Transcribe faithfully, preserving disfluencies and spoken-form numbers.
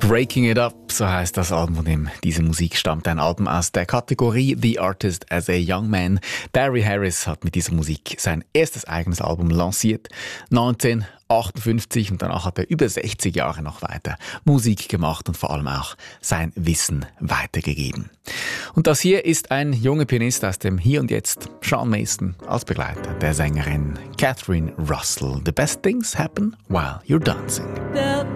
Breaking It Up, so heisst das Album, von dem diese Musik stammt. Ein Album aus der Kategorie The Artist as a Young Man. Barry Harris hat mit dieser Musik sein erstes eigenes Album lanciert, neunzehnhundertachtundfünfzig, und danach hat er über sechzig Jahre noch weiter Musik gemacht und vor allem auch sein Wissen weitergegeben. Und das hier ist ein junger Pianist aus dem Hier und Jetzt, Sean Mason, als Begleiter der Sängerin Catherine Russell. The best things happen while you're dancing. The